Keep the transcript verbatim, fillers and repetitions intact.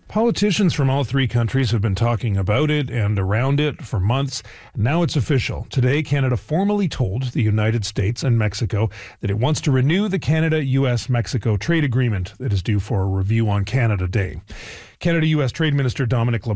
Politicians from all three countries have been talking about it and around it for months. Now it's official. Today, Canada formally told the United States and Mexico that it wants to renew the Canada-U S Mexico trade agreement that is due for a review on Canada Day. Canada-U S Trade Minister Dominic